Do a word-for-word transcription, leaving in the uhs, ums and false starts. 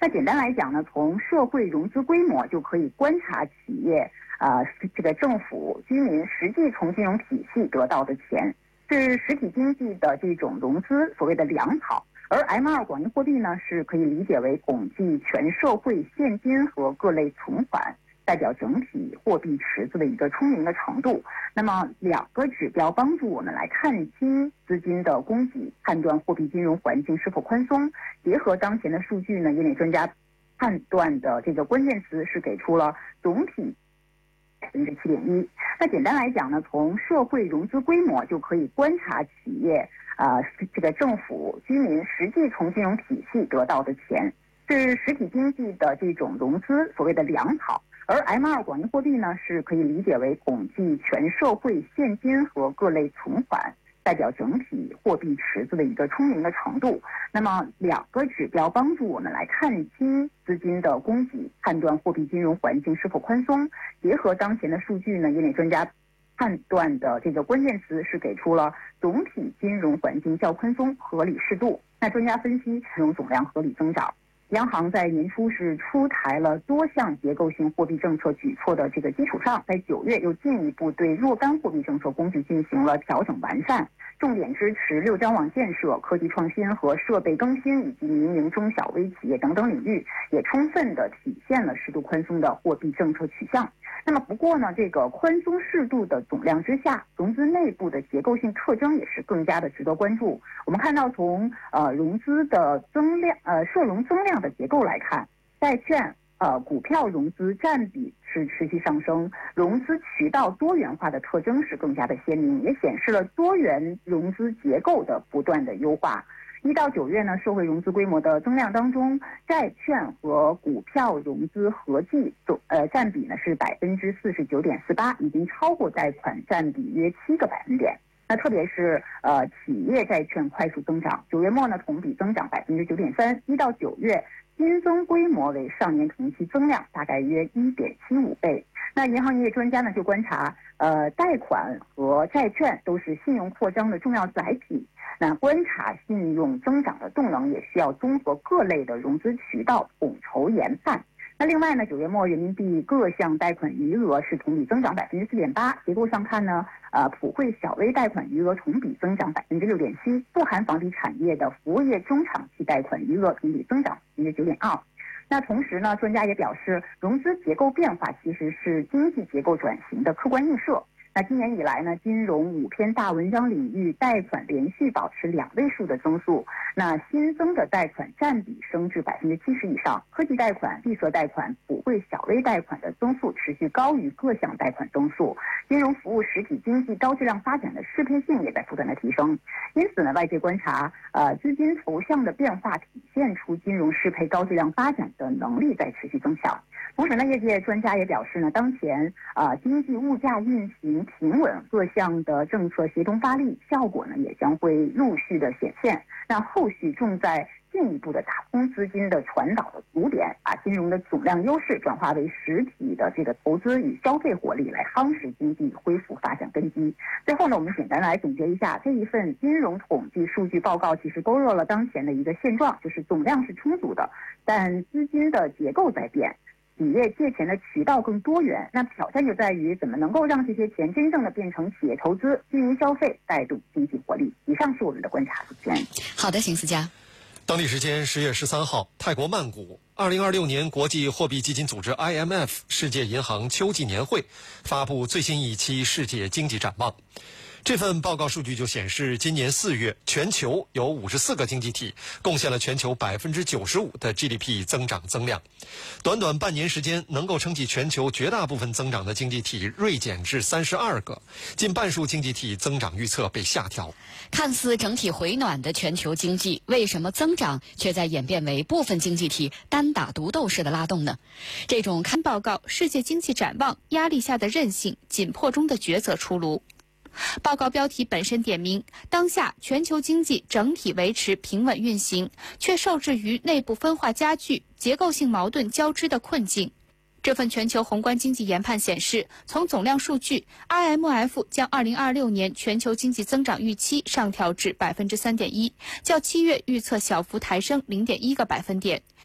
那简单来讲呢，从社会融资规模就可以观察企业啊、呃，这个政府、居民实际从金融体系得到的钱，是实体经济的这种融资所谓的粮草。而 M 二 广义货币呢，是可以理解为统计全社会现金和各类存款，代表整体货币池子的一个充盈的程度。那么两个指标帮助我们来看清资金的供给，判断货币金融环境是否宽松。结合当前的数据呢，业内专家判断的这个关键词是给出了总体百分之七点一。那简单来讲呢，从社会融资规模就可以观察企业啊、呃，这个政府、居民实际从金融体系得到的钱，是实体经济的这种融资所谓的粮草。而 M 二 广义货币呢，是可以理解为统计全社会现金和各类存款，代表整体货币池子的一个充盈的程度。那么两个指标帮助我们来看清资金的供给，判断货币金融环境是否宽松。结合当前的数据呢，业内专家判断的这个关键词是给出了总体金融环境较宽松、合理适度。那专家分析，金融总量合理增长。央行在年初是出台了多项结构性货币政策举措的这个基础上，在九月又进一步对若干货币政策工具进行了调整完善，重点支持六张网建设、科技创新和设备更新以及民营中小微企业等等领域，也充分的体现了适度宽松的货币政策取向。那么不过呢，这个宽松适度的总量之下，融资内部的结构性特征也是更加的值得关注。我们看到从呃融资的增量呃社融增量的结构来看，债券呃股票融资占比是持续上升，融资渠道多元化的特征是更加的鲜明，也显示了多元融资结构的不断的优化。一到九月呢，社会融资规模的增量当中，债券和股票融资合计总呃占比呢是百分之四十九点四八，已经超过贷款占比约七个百分点。那特别是呃企业债券快速增长，九月末呢同比增长百分之九点三，一到九月新增规模为上年同期增量大概约一点七五倍。那银行业专家呢就观察，呃贷款和债券都是信用扩张的重要载体。那观察信用增长的动能，也需要综合各类的融资渠道统筹研判。那另外呢，九月末人民币各项贷款余额是同比增长百分之四点八。结构上看呢，呃，普惠小微贷款余额同比增长百分之六点七，不含房地产业的服务业中长期贷款余额同比增长百分之九点二。那同时呢，专家也表示，融资结构变化其实是经济结构转型的客观映射。那今年以来呢，金融五篇大文章领域贷款连续保持两位数的增速，那新增的贷款占比升至百分之七十以上，科技贷款、闭塞贷款、普惠小微贷款的增速持续高于各项贷款增速，金融服务实体经济高质量发展的适配性也在不断的提升。因此呢，外界观察，呃，资金投向的变化体现出金融适配高质量发展的能力在持续增强。同时呢，业界专家也表示呢，当前啊、呃、经济物价运行平稳，各项的政策协同发力，效果呢也将会陆续的显现。那后续重在进一步的打通资金的传导的足点，把金融的总量优势转化为实体的这个投资与消费活力，来夯实经济恢复发展根基。最后呢，我们简单来总结一下这一份金融统计数据报告，其实勾勒了当前的一个现状，就是总量是充足的，但资金的结构在变。企业借钱的渠道更多元，那挑战就在于怎么能够让这些钱真正的变成企业投资、居民消费，带动经济活力。以上是我们的观察，主持人。 好的，邢思佳。 当地时间十月十三号，泰国曼谷，二零二六年国际货币基金组织 I M F 世界银行秋季年会发布最新一期世界经济展望。这份报告数据就显示，今年四月，全球有五十四个经济体贡献了全球百分之九十五的 G D P 增长增量。短短半年时间，能够撑起全球绝大部分增长的经济体锐减至三十二个，近半数经济体增长预测被下调。 看似整体回暖的全球经济，为什么增长却在演变为部分经济体单打独斗式的拉动呢？这种看报告《世界经济展望：压力下的韧性，紧迫中的抉择》出炉。报告标题本身点明，当下全球经济整体维持平稳运行，却受制于内部分化加剧、结构性矛盾交织的困境。这份全球宏观经济研判显示，从总量数据 ，I M F 将二零二六年全球经济增长预期上调至百分之三点一，较七月预测小幅抬升零点一个百分点。